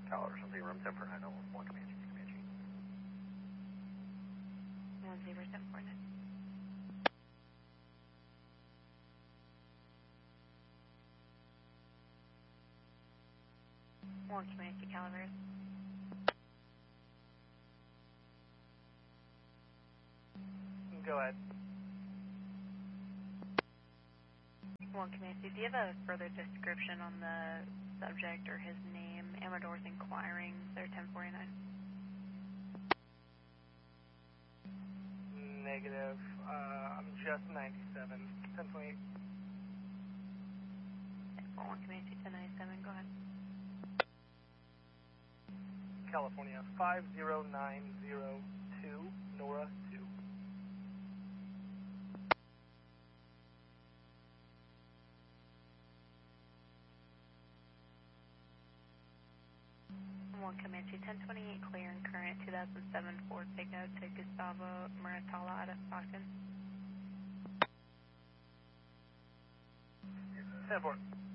Caller, something room 10 for 901 Comanche, Comanche. 10749. One Comanche Calavera. Go ahead. One Comanche, do you have a further description on the subject or his name? Amador's inquiring, they're 1049. Negative. I'm just 97. 1028. One Comanche 1097, go ahead. California 50902, Nora 2. One Comanche 1028, clear and current 2007 Ford pickup to Gustavo Muratalla out of Stockton. 10-4.